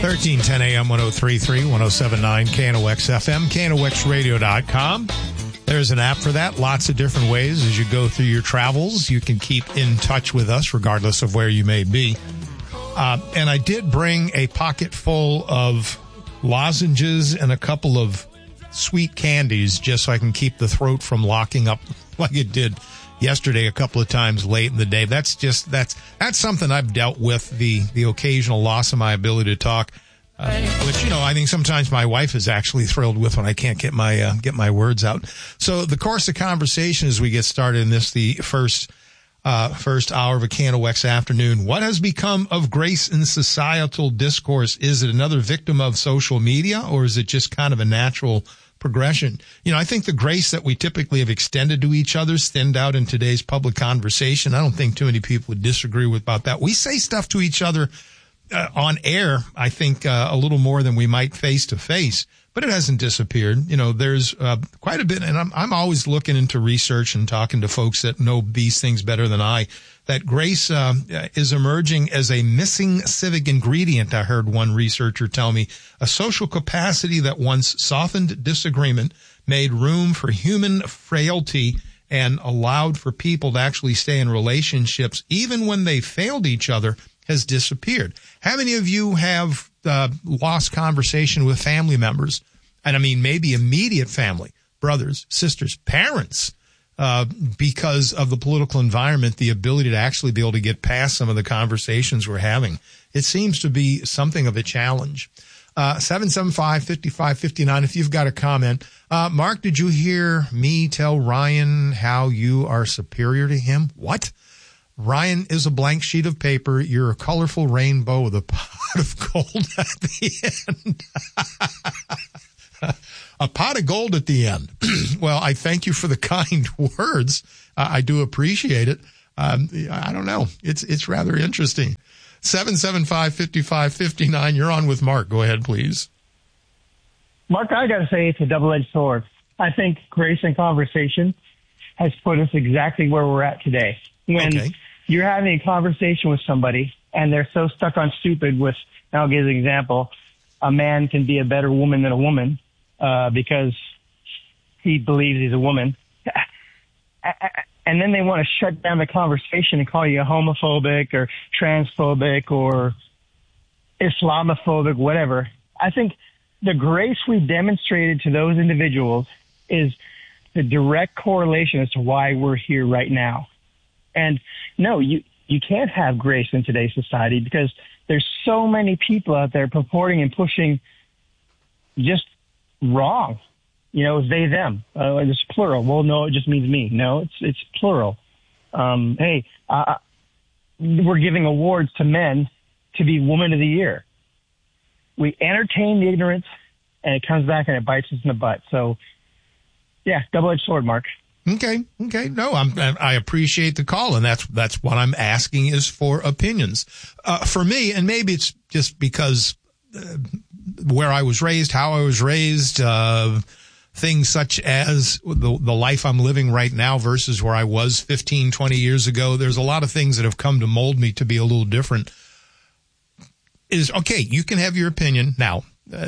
1310 AM 1033 1079 KNOX FM, KNOXradio.com. There's an app for that. Lots of different ways as you go through your travels. You can keep in touch with us regardless of where you may be. And I did bring a pocket full of lozenges and a couple of sweet candies just so I can keep the throat from locking up like it did yesterday a couple of times late in the day. That's something I've dealt with, the occasional loss of my ability to talk, which, you know, I think sometimes my wife is actually thrilled with when I can't get my words out. So the course of conversation as we get started in this, the first hour of a KNOX afternoon. What has become of grace in societal discourse? Is it another victim of social media, or is it just kind of a natural progression? You know, I think the grace that we typically have extended to each other thinned out in today's public conversation. I don't think too many people would disagree with about that. We say stuff to each other on air, I think, a little more than we might face to face, but it hasn't disappeared. You know, there's quite a bit, and I'm always looking into research and talking to folks that know these things better than I, that grace is emerging as a missing civic ingredient. I heard one researcher tell me, a social capacity that once softened disagreement, made room for human frailty, and allowed for people to actually stay in relationships even when they failed each other, has disappeared. How many of you have lost conversation with family members? And I mean, maybe immediate family, brothers, sisters, parents, because of the political environment, the ability to actually be able to get past some of the conversations we're having. It seems to be something of a challenge. 775-5559, if you've got a comment. Mark, did you hear me tell Ryan how you are superior to him? What? Ryan is a blank sheet of paper. You're a colorful rainbow with a pot of gold at the end. A pot of gold at the end. Well, I thank you for the kind words. I do appreciate it. I don't know. It's rather interesting. 775-5559. You're on with Mark. Go ahead, please. Mark, I got to say it's a double-edged sword. I think grace and conversation has put us exactly where we're at today. When you're having a conversation with somebody and they're so stuck on stupid with, and I'll give an example, a man can be a better woman than a woman because he believes he's a woman. And then they want to shut down the conversation and call you homophobic or transphobic or Islamophobic, whatever. I think the grace we demonstrated to those individuals is the direct correlation as to why we're here right now. And no, you can't have grace in today's society because there's so many people out there purporting and pushing just wrong. You know, they, them. It's plural. Well, no, it just means me. No, it's plural. We're giving awards to men to be Woman of the Year. We entertain the ignorance, and it comes back and it bites us in the butt. So, yeah, double-edged sword, Mark. Okay. No, I appreciate the call, and that's what I'm asking is for opinions. For me, and maybe it's just because where I was raised, how I was raised, things such as the life I'm living right now versus where I was 15, 20 years ago. There's a lot of things that have come to mold me to be a little different. Is okay. You can have your opinion now.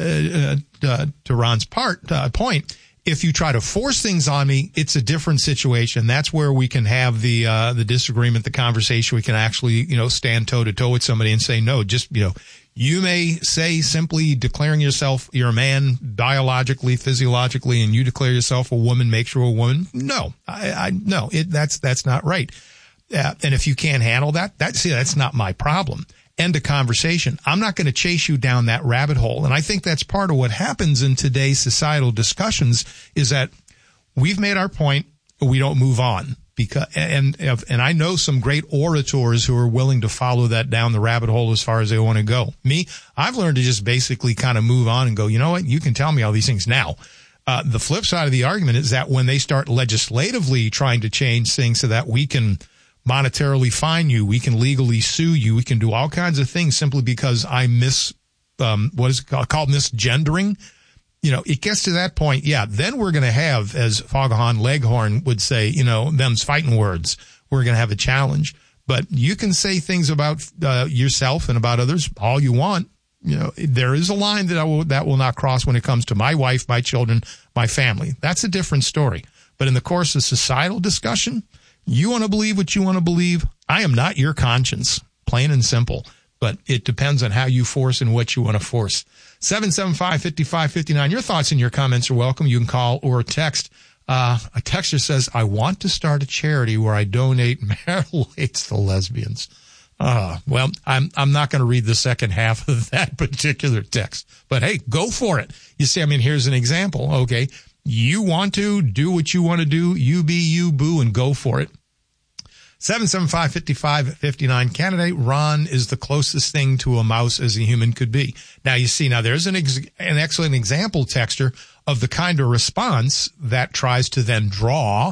To Ron's point. If you try to force things on me, it's a different situation. That's where we can have the disagreement, the conversation. We can actually, stand toe to toe with somebody and say, no, just, you may say simply declaring yourself, you're a man biologically, physiologically, and you declare yourself a woman, makes you a woman. No, that's not right. And if you can't handle that, that's not my problem. End of conversation. I'm not going to chase you down that rabbit hole. And I think that's part of what happens in today's societal discussions is that we've made our point, but we don't move on. And I know some great orators who are willing to follow that down the rabbit hole as far as they want to go. Me, I've learned to just basically kind of move on and go, you know what? You can tell me all these things now. The flip side of the argument is that when they start legislatively trying to change things so that we can monetarily fine you, we can legally sue you, we can do all kinds of things simply because I what is it called misgendering. It gets to that point. Yeah. Then we're going to have, as Foghorn Leghorn would say, them's fighting words. We're going to have a challenge, but you can say things about yourself and about others all you want. there is a line that will not cross when it comes to my wife, my children, my family. That's a different story. But in the course of societal discussion, you want to believe what you want to believe. I am not your conscience, plain and simple. But it depends on how you force and what you want to force. 775-5559. Your thoughts and your comments are welcome. You can call or text. A texter says, I want to start a charity where I donate marital aids to lesbians. Well, I'm not going to read the second half of that particular text. But hey, go for it. You see, here's an example. Okay. You want to do what you want to do. You be you, boo, and go for it. 775-5559. Candidate Ron is the closest thing to a mouse as a human could be. Now, you see, there's an excellent example, texter, of the kind of response that tries to then draw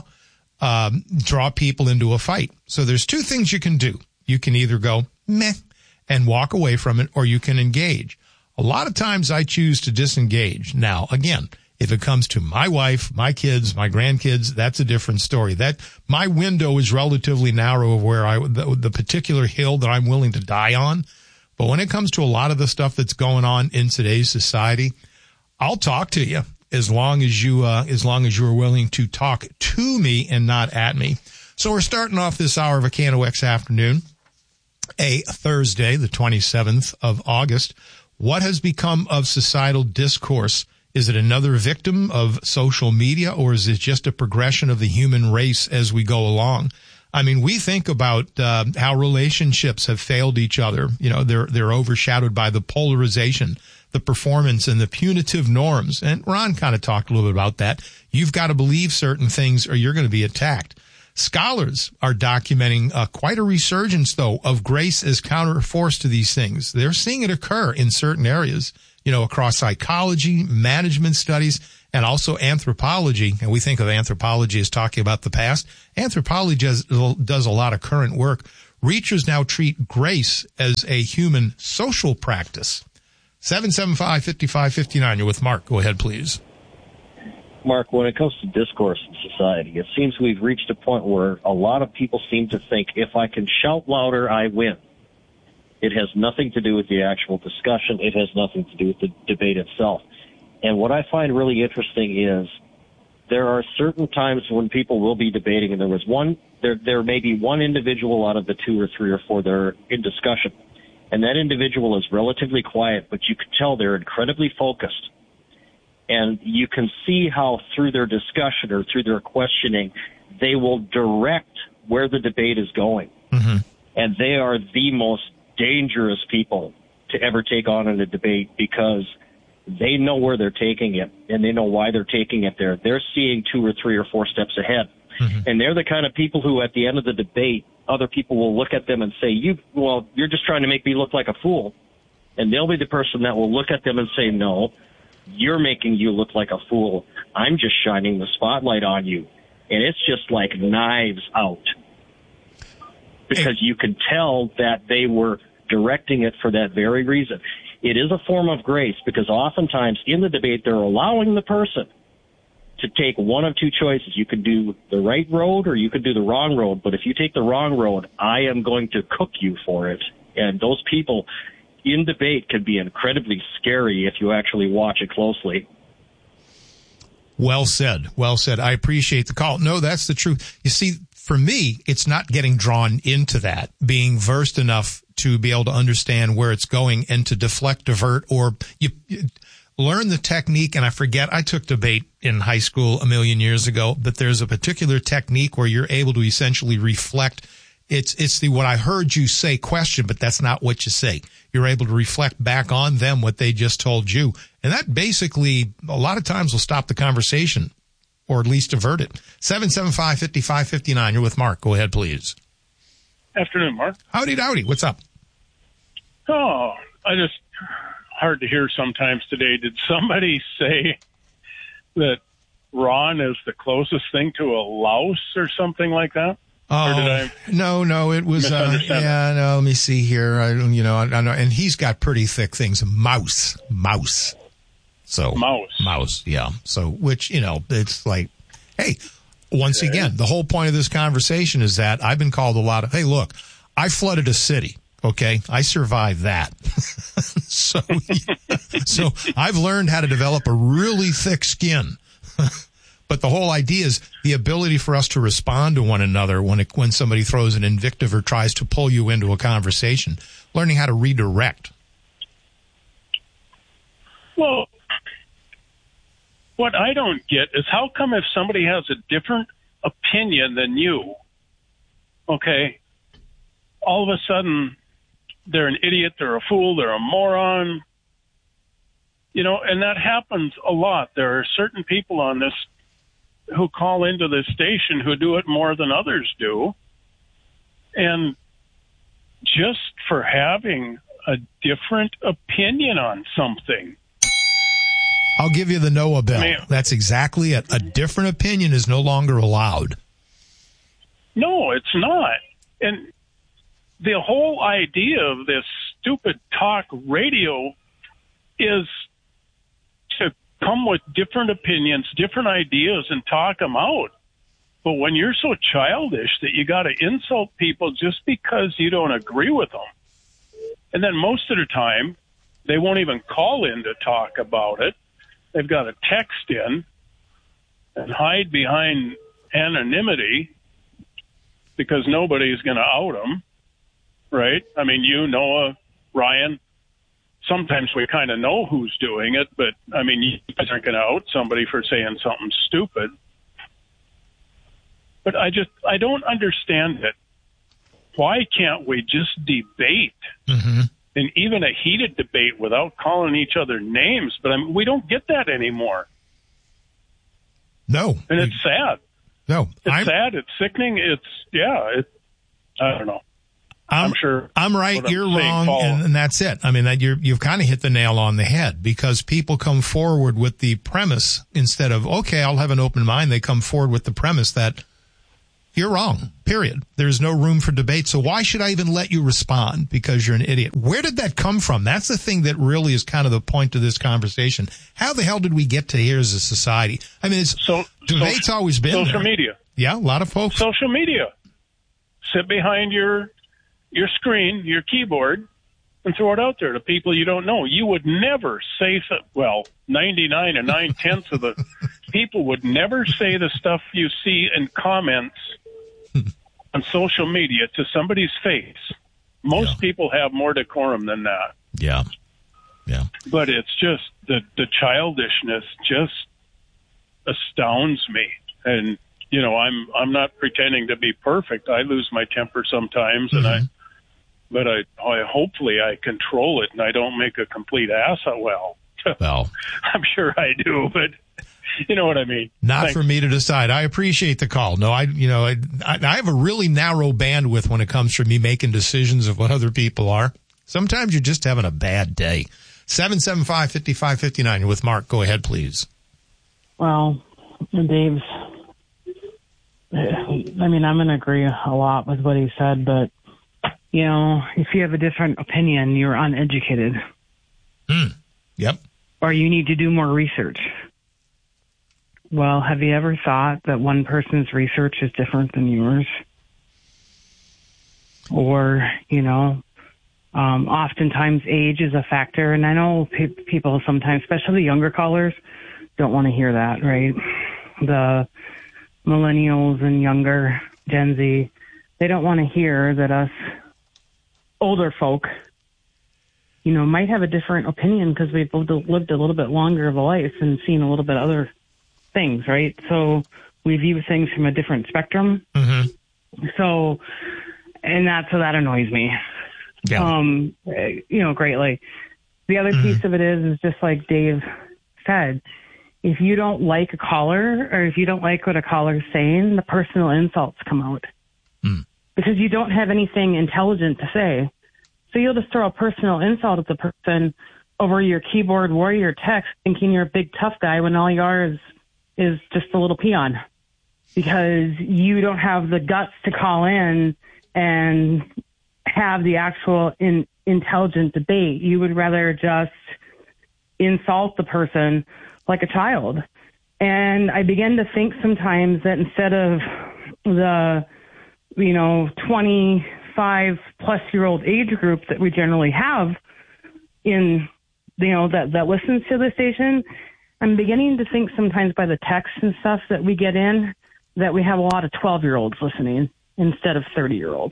people into a fight. So there's two things you can do. You can either go meh and walk away from it, or you can engage. A lot of times I choose to disengage. Now, again, if it comes to my wife, my kids, my grandkids, that's a different story. That my window is relatively narrow of where the particular hill that I'm willing to die on. But when it comes to a lot of the stuff that's going on in today's society, I'll talk to you as long as you are willing to talk to me and not at me. So we're starting off this hour of a KNOX afternoon, a Thursday, the 27th of August. What has become of societal discourse? Is it another victim of social media, or is it just a progression of the human race as we go along? We think about how relationships have failed each other. They're overshadowed by the polarization, the performance, and the punitive norms. And Ron kind of talked a little bit about that. You've got to believe certain things or you're going to be attacked. Scholars are documenting quite a resurgence, though, of grace as counterforce to these things. They're seeing it occur in certain areas, across psychology, management studies, and also anthropology. And we think of anthropology as talking about the past. Anthropology does a lot of current work. Reachers now treat grace as a human social practice. 775-5559. You're with Mark. Go ahead, please. Mark, when it comes to discourse in society, it seems we've reached a point where a lot of people seem to think if I can shout louder, I win. It has nothing to do with the actual discussion. It has nothing to do with the debate itself. And what I find really interesting is there are certain times when people will be debating, and there may be one individual out of the two or three or four that are in discussion. And that individual is relatively quiet, but you can tell they're incredibly focused. And you can see how through their discussion or through their questioning, they will direct where the debate is going. Mm-hmm. And they are the most dangerous people to ever take on in a debate because they know where they're taking it and they know why they're taking it there. They're seeing 2 or 3 or 4 steps ahead. Mm-hmm. And they're the kind of people who at the end of the debate, other people will look at them and say, you're just trying to make me look like a fool. And they'll be the person that will look at them and say, no, you're making you look like a fool. I'm just shining the spotlight on you. And it's just like knives out. Because you can tell that they were directing it for that very reason. It is a form of grace because oftentimes in the debate they're allowing the person to take one of two choices. You could do the right road or you could do the wrong road. But if you take the wrong road, I am going to cook you for it. And those people in debate can be incredibly scary if you actually watch it closely. Well said. Well said. I appreciate the call. No, that's the truth. You see, for me, it's not getting drawn into that, being versed enough to be able to understand where it's going and to deflect, divert, or you learn the technique. And I forget, I took debate in high school a million years ago, but there's a particular technique where you're able to essentially reflect. It's the what I heard you say question, but that's not what you say. You're able to reflect back on them what they just told you. And that basically a lot of times will stop the conversation or at least divert it. 775-5559. You're with Mark. Go ahead, please. Afternoon, Mark. Howdy. What's up? Oh, hard to hear sometimes today. Did somebody say that Ron is the closest thing to a louse or something like that? Oh, or did I no, it was, let me see here. I know, and he's got pretty thick things. Mouse. So mouse. Yeah. So, which, it's like, hey, once again, the whole point of this conversation is that I've been called a lot of, hey, look, I flooded a city. Okay. I survived that. So So I've learned how to develop a really thick skin. But the whole idea is the ability for us to respond to one another when somebody throws an invective or tries to pull you into a conversation, learning how to redirect. Well, what I don't get is how come if somebody has a different opinion than you, okay, all of a sudden they're an idiot, they're a fool, they're a moron, and that happens a lot. There are certain people on this who call into this station who do it more than others do. And just for having a different opinion on something. I'll give you the Noah Bell. That's exactly it. A different opinion is no longer allowed. No, it's not. And the whole idea of this stupid talk radio is to come with different opinions, different ideas, and talk them out. But when you're so childish that you got to insult people just because you don't agree with them, and then most of the time they won't even call in to talk about it. They've got to text in and hide behind anonymity because nobody's going to out them, right? I mean, Noah, Ryan, sometimes we kind of know who's doing it, but, I mean, you guys aren't going to out somebody for saying something stupid. But I don't understand it. Why can't we just debate? Mm-hmm. And even a heated debate without calling each other names. But I mean, we don't get that anymore. No. And it's sad. No. It's sad. It's sickening. I don't know. I'm sure. I'm right. You're wrong. And that's it. I mean, you've kind of hit the nail on the head because people come forward with the premise instead of, okay, I'll have an open mind. They come forward with the premise that you're wrong, period. There's no room for debate. So why should I even let you respond? Because you're an idiot. Where did that come from? That's the thing that really is kind of the point of this conversation. How the hell did we get to here as a society? I mean, debate's always been social there. Media. Yeah, a lot of folks. Social media. Sit behind your screen, your keyboard, and throw it out there to people you don't know. You would never say, 99 and 9/10 of the people would never say the stuff you see in comments on social media to somebody's face. Most people have more decorum than that. Yeah. Yeah. But it's just the childishness just astounds me. And, I'm not pretending to be perfect. I lose my temper sometimes but I hopefully I control it and I don't make a complete ass of well, I'm sure I do, but you know what I mean. Not for me to decide. I appreciate the call. No, I have a really narrow bandwidth when it comes to me making decisions of what other people are. Sometimes you're just having a bad day. 775-5559. You're with Mark. Go ahead, please. Well, Dave's, I'm going to agree a lot with what he said, but if you have a different opinion, you're uneducated. Yep. Or you need to do more research. Well, have you ever thought that one person's research is different than yours? Or, oftentimes age is a factor. And I know people sometimes, especially younger callers, don't want to hear that, right? The millennials and younger Gen Z, they don't want to hear that us older folk, might have a different opinion because we've lived a little bit longer of a life and seen a little bit other things, right? So we view things from a different spectrum. Mm-hmm. So that annoys me. Yeah. Greatly. The other piece of it is just like Dave said, if you don't like a caller or if you don't like what a caller's saying, the personal insults come out. Because you don't have anything intelligent to say. So you'll just throw a personal insult at the person over your keyboard warrior text thinking you're a big tough guy when all you are is just a little peon. Because you don't have the guts to call in and have the actual intelligent debate. You would rather just insult the person like a child. And I begin to think sometimes that instead of the 25 plus year old age group that we generally have in that listens to the station, I'm beginning to think sometimes by the texts and stuff that we get in that we have a lot of 12-year-olds listening instead of 30-year-olds.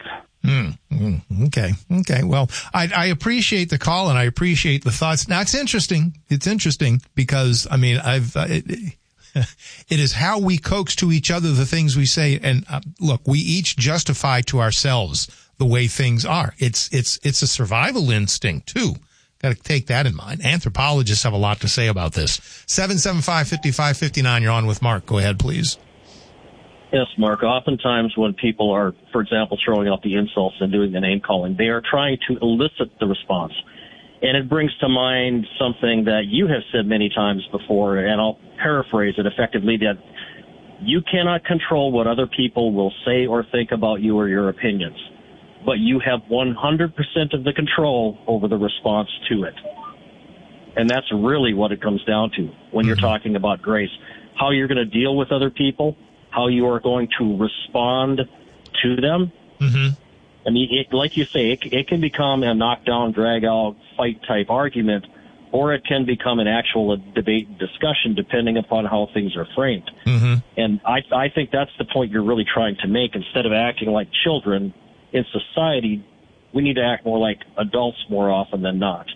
Okay. Well, I appreciate the call and I appreciate the thoughts. Now, it's interesting. It's interesting because, I mean, it is how we coax to each other the things we say. And look, we each justify to ourselves the way things are. It's a survival instinct too. Got to take that in mind. Anthropologists have a lot to say about this. 775-5559. You're on with Mark. Go ahead, please. Yes, Mark. Oftentimes when people are, for example, throwing out the insults and doing the name calling, they are trying to elicit the response. And it brings to mind something that you have said many times before, and I'll paraphrase it effectively, that you cannot control what other people will say or think about you or your opinions, but you have 100% of the control over the response to it. And that's really what it comes down to when you're talking about grace. How you're going to deal with other people, how you are going to respond to them. I mean, like you say, it can become a knockdown, drag-out, fight-type argument, or it can become an actual debate and discussion depending upon how things are framed. And I think that's the point you're really trying to make. Instead of acting like children in society, we need to act more like adults more often than not.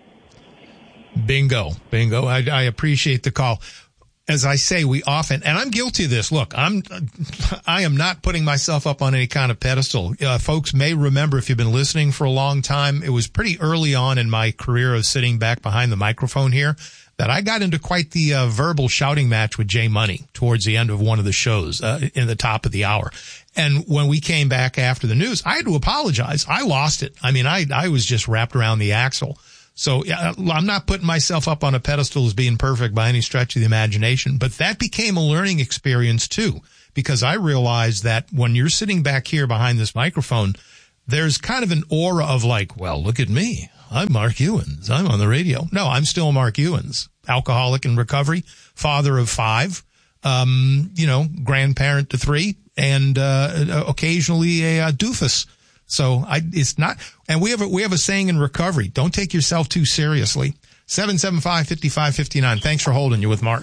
Bingo. I appreciate the call. As I say, we often, and I'm guilty of this. Look, I am not putting myself up on any kind of pedestal. Folks may remember, if you've been listening for a long time, it was pretty early on in my career of sitting back behind the microphone here that I got into quite the verbal shouting match with Jay Money towards the end of one of the shows in the top of the hour. And when we came back after the news, I had to apologize. I lost it. I mean, I was just wrapped around the axle. So I'm not putting myself up on a pedestal as being perfect by any stretch of the imagination, but that became a learning experience too, because I realized that when you're sitting back here behind this microphone, there's kind of an aura of like, well, look at me. I'm Mark Ewens. I'm on the radio. No, I'm still Mark Ewens, alcoholic in recovery, father of 5, grandparent to 3, and occasionally a doofus. So it's not, and we have a saying in recovery, don't take yourself too seriously. 775-5559. Thanks for holding. You with Mark.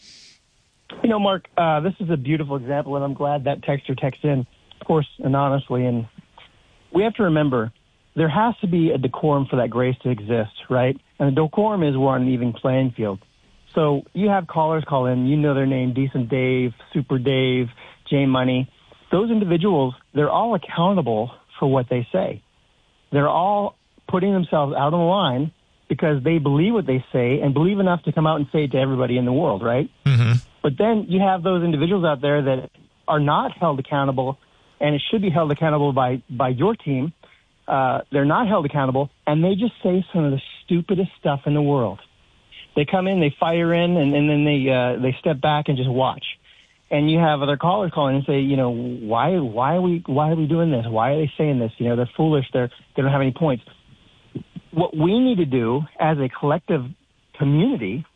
Mark, this is a beautiful example, and I'm glad that texter texted in, of course, anonymously. And we have to remember there has to be a decorum for that grace to exist, right? And the decorum is we're on an even playing field. So you have callers call in, their name, Decent Dave, Super Dave, Jay Money. Those individuals, they're all accountable for what they say. They're all putting themselves out on the line because they believe what they say and believe enough to come out and say it to everybody in the world, right? But then you have those individuals out there that are not held accountable, and it should be held accountable by your team. They're not held accountable, and they just say some of the stupidest stuff in the world. They come in, they fire in, and then they step back and just watch. And you have other callers calling and say, why are we doing this? Why are they saying this? They're foolish. They don't have any points. What we need to do as a collective community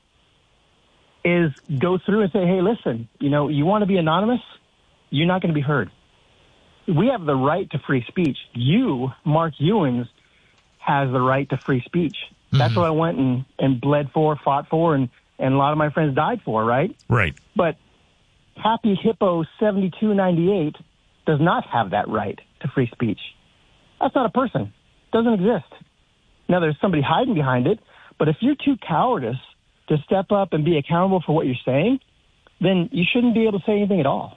is go through and say, hey, listen, you want to be anonymous? You're not going to be heard. We have the right to free speech. You, Mark Ewens, has the right to free speech. That's what I went and bled for, fought for, and a lot of my friends died for, right? Right. But Happy Hippo 7298 does not have that right to free speech. That's not a person. It doesn't exist. Now, there's somebody hiding behind it, but if you're too cowardice to step up and be accountable for what you're saying, then you shouldn't be able to say anything at all.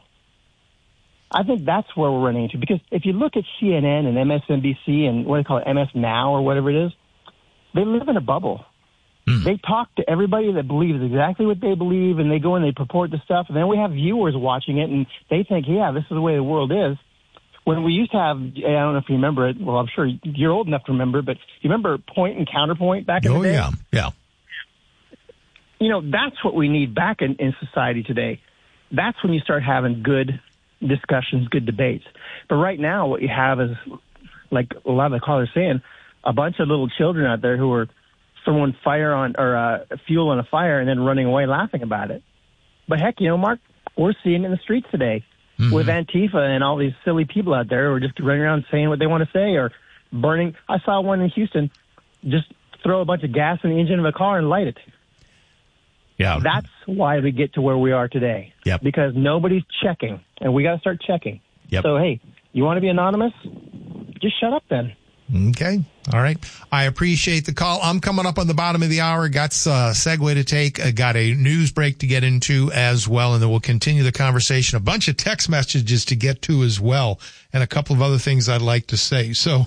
I think that's where we're running into, because if you look at CNN and MSNBC and what they call it, MS Now or whatever it is, they live in a bubble. They talk to everybody that believes exactly what they believe, and they go and they purport the stuff, and then we have viewers watching it, and they think, yeah, this is the way the world is. When we used to have, I don't know if you remember it, well, I'm sure you're old enough to remember, but you remember Point and Counterpoint back in the day? Oh, yeah. That's what we need back in society today. That's when you start having good discussions, good debates. But right now what you have is, like a lot of the callers saying, a bunch of little children out there who are throwing fire on or fuel on a fire and then running away laughing about it. But heck, Mark, we're seeing it in the streets today with Antifa and all these silly people out there who are just running around saying what they want to say or burning. I saw one in Houston just throw a bunch of gas in the engine of a car and light it. Yeah. That's why we get to where we are today. Yep. Because nobody's checking, and we got to start checking. Yep. So, hey, you want to be anonymous? Just shut up then. Okay. All right. I appreciate the call. I'm coming up on the bottom of the hour. Got a segue to take. Got a news break to get into as well. And then we'll continue the conversation. A bunch of text messages to get to as well. And a couple of other things I'd like to say. So,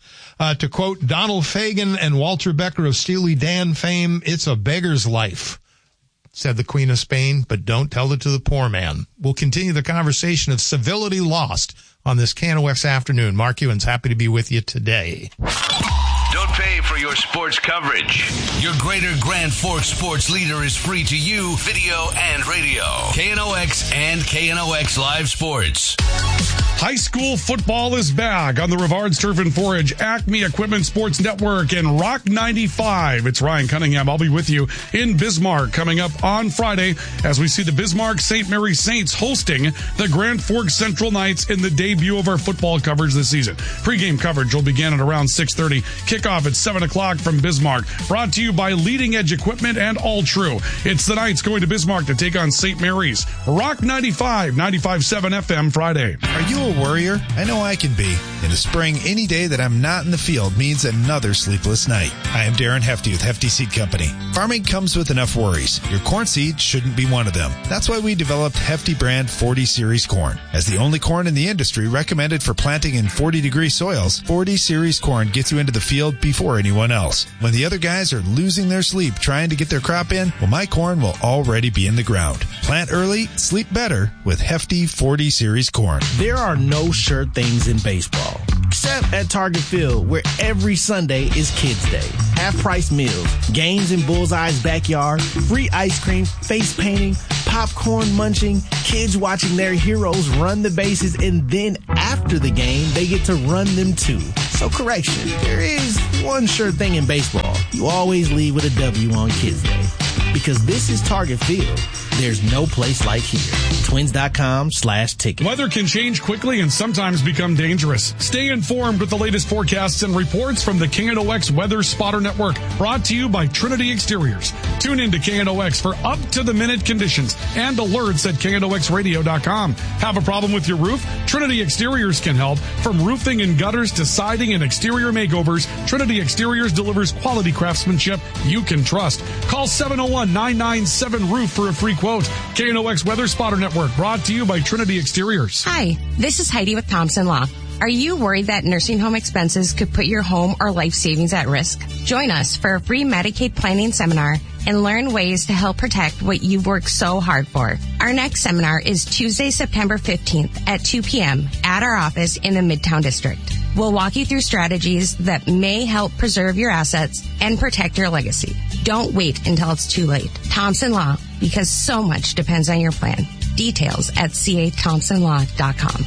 to quote Donald Fagen and Walter Becker of Steely Dan fame, it's a beggar's life, said the Queen of Spain, but don't tell it to the poor man. We'll continue the conversation of civility lost on this KNOX afternoon. Mark Ewan's happy to be with you today. Don't pay for your sports coverage. Your Greater Grand Forks sports leader is free to you, video and radio. KNOX and KNOX Live Sports. High school football is back on the Rivards Turf and Forage, Acme Equipment Sports Network, and Rock 95. It's Ryan Cunningham. I'll be with you in Bismarck coming up on Friday as we see the Bismarck St. Mary Saints hosting the Grand Forks Central Knights in the debut of our football coverage this season. Pre-game coverage will begin at around 6:30. Kickoff at 7 o'clock from Bismarck. Brought to you by Leading Edge Equipment and All True. It's the Knights going to Bismarck to take on St. Mary's. Rock 95, 95.7 FM Friday. Are you a worrier? I know I can be. In the spring, any day that I'm not in the field means another sleepless night. I am Darren Hefty with Hefty Seed Company. Farming comes with enough worries. Your corn seed shouldn't be one of them. That's why we developed Hefty brand 40 Series corn. As the only corn in the industry recommended for planting in 40-degree soils, 40 Series corn gets you into the field before anyone else. When the other guys are losing their sleep trying to get their crop in, well, my corn will already be in the ground. Plant early, sleep better with Hefty 40 Series corn. There are no sure things in baseball, except at Target Field, where every Sunday is Kids Day. Half-price meals, games in Bullseye's backyard, free ice cream, face painting, popcorn munching, kids watching their heroes run the bases, and then after the game, they get to run them too. So correction, there is one sure thing in baseball. You always leave with a W on Kids Day. Because this is Target Field. There's no place like here. Twins.com/ticket. Weather can change quickly and sometimes become dangerous. Stay informed with the latest forecasts and reports from the KNOX Weather Spotter Network. Brought to you by Trinity Exteriors. Tune in to KNOX for up-to-the-minute conditions and alerts at KNOXradio.com. Have a problem with your roof? Trinity Exteriors can help. From roofing and gutters to siding and exterior makeovers, Trinity Exteriors delivers quality craftsmanship you can trust. Call 701-997-ROOF for a free quote. KNOX Weather Spotter Network, brought to you by Trinity Exteriors. Hi, this is Heidi with Thompson Law. Are you worried that nursing home expenses could put your home or life savings at risk? Join us for a free Medicaid planning seminar and learn ways to help protect what you've worked so hard for. Our next seminar is Tuesday, September 15th at 2 p.m. at our office in the Midtown District. We'll walk you through strategies that may help preserve your assets and protect your legacy. Don't wait until it's too late. Thompson Law, because so much depends on your plan. Details at cathompsonlaw.com.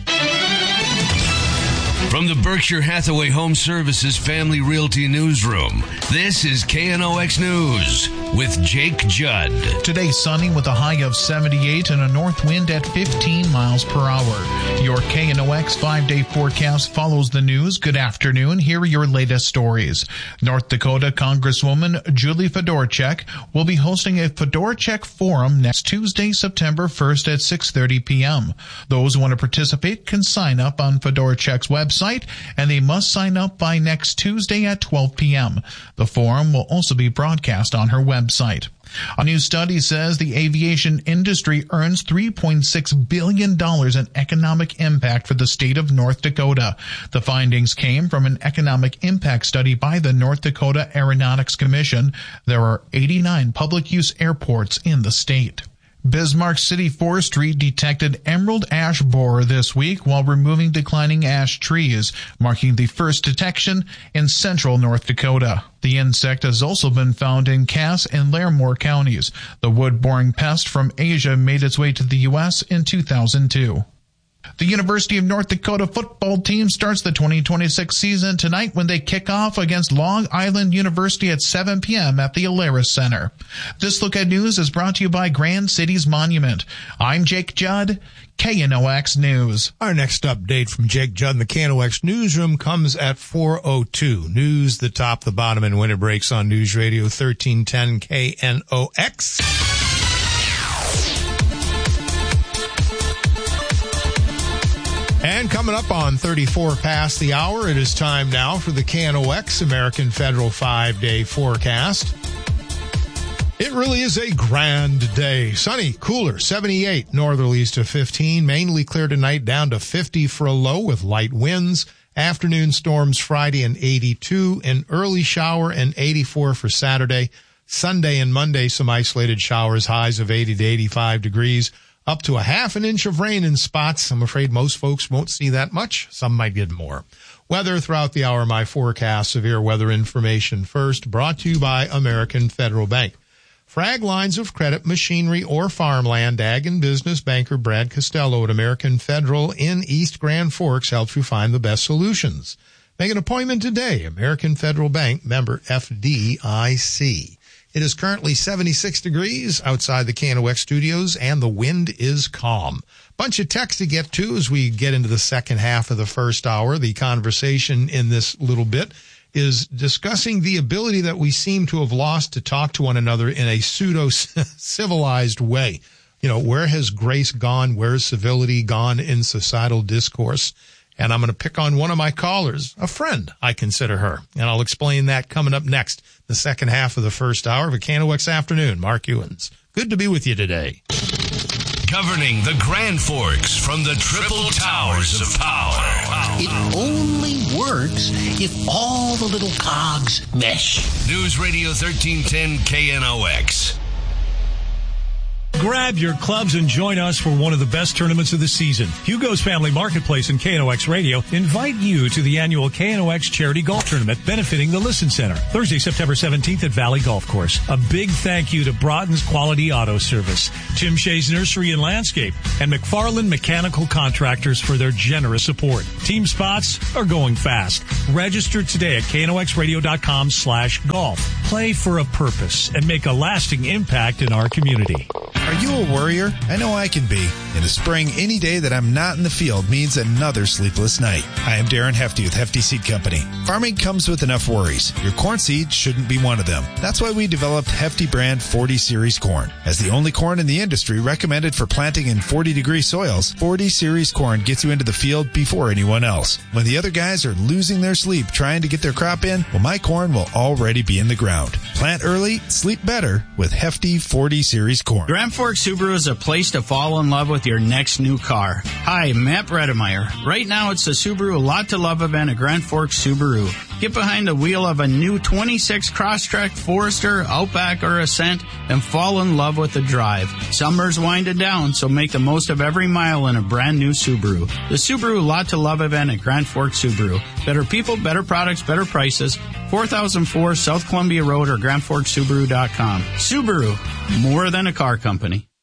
From the Berkshire Hathaway Home Services Family Realty Newsroom, this is KNOX News with Jake Judd. Today, sunny with a high of 78 and a north wind at 15 miles per hour. Your KNOX 5-day forecast follows the news. Good afternoon. Here are your latest stories. North Dakota Congresswoman Julie Fedorchak will be hosting a Fedorchak Forum next Tuesday, September 1st at 6:30 p.m. Those who want to participate can sign up on Fedorchak's website, and they must sign up by next Tuesday at 12 p.m. The forum will also be broadcast on her website. A new study says the aviation industry earns $3.6 billion in economic impact for the state of North Dakota. The findings came from an economic impact study by the North Dakota Aeronautics Commission. There are 89 public-use airports in the state. Bismarck City Forestry detected emerald ash borer this week while removing declining ash trees, marking the first detection in central North Dakota. The insect has also been found in Cass and Larimore counties. The wood-boring pest from Asia made its way to the U.S. in 2002. The University of North Dakota football team starts the 2026 season tonight when they kick off against Long Island University at 7 p.m. at the Alaris Center. This Look at News is brought to you by Grand Cities Monument. I'm Jake Judd, KNOX News. Our next update from Jake Judd in the KNOX newsroom comes at 4:02. News, the top, the bottom, and when it breaks on News Radio 1310 KNOX. And coming up on 34 past the hour, it is time now for the KNOX American Federal 5-day forecast. It really is a grand day. Sunny, cooler, 78, northerlies to 15, mainly clear tonight, down to 50 for a low with light winds. Afternoon storms Friday and 82, an early shower and 84 for Saturday. Sunday and Monday, some isolated showers, highs of 80 to 85 degrees. Up to a half an inch of rain in spots. I'm afraid most folks won't see that much. Some might get more. Weather throughout the hour, my forecast, severe weather information first, brought to you by American Federal Bank. Frag lines of credit, machinery, or farmland, ag and business banker Brad Costello at American Federal in East Grand Forks helps you find the best solutions. Make an appointment today. American Federal Bank, member FDIC. It is currently 76 degrees outside the KNOX studios, and the wind is calm. Bunch of text to get to as we get into the second half of the first hour. The conversation in this little bit is discussing the ability that we seem to have lost to talk to one another in a pseudo-civilized way. You know, where has grace gone? Where's civility gone in societal discourse? And I'm going to pick on one of my callers, a friend, I consider her. And I'll explain that coming up next, the second half of the first hour of a KNOX Afternoon. Mark Ewens, good to be with you today. Governing the Grand Forks from the Triple Towers of Power. It only works if all the little cogs mesh. News Radio 1310 KNOX. Grab your clubs and join us for one of the best tournaments of the season. Hugo's Family Marketplace and KNOX Radio invite you to the annual KNOX Charity Golf Tournament benefiting the Listen Center, Thursday, September 17th at Valley Golf Course. A big thank you to Broughton's Quality Auto Service, Tim Shea's Nursery and Landscape, and McFarland Mechanical Contractors for their generous support. Team spots are going fast. Register today at knoxradio.com/golf. Play for a purpose and make a lasting impact in our community. Are you a worrier? I know I can be. In the spring, any day that I'm not in the field means another sleepless night. I am Darren Hefty with Hefty Seed Company. Farming comes with enough worries. Your corn seed shouldn't be one of them. That's why we developed Hefty brand 40 Series corn. As the only corn in the industry recommended for planting in 40-degree soils, 40 Series corn gets you into the field before anyone else. When the other guys are losing their sleep trying to get their crop in, well, my corn will already be in the ground. Plant early, sleep better with Hefty 40 Series corn. Grand Forks Subaru is a place to fall in love with your next new car. Hi, Matt Bredemeyer. Right now it's the Subaru Lot to Love event at Grand Forks Subaru. Get behind the wheel of a new 26 Crosstrek, Forester, Outback, or Ascent and fall in love with the drive. Summer's winding down, so make the most of every mile in a brand new Subaru. The Subaru Lot to Love event at Grand Forks Subaru. Better people, better products, better prices. 4004 South Columbia Road or GrandForksSubaru.com. Subaru, more than a car company.